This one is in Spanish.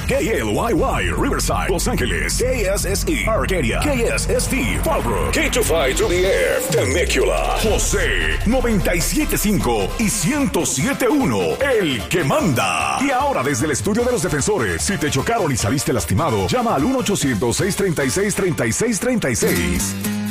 KLYY, Riverside, Los Ángeles, KSSE, Arcadia, KSST, Fallbrook, K25 to the Air, Temecula, José, 97.5 y 107.1, el que manda. Y ahora desde el estudio de los defensores, si te chocaron y saliste lastimado, llama al 1-800-636-3636.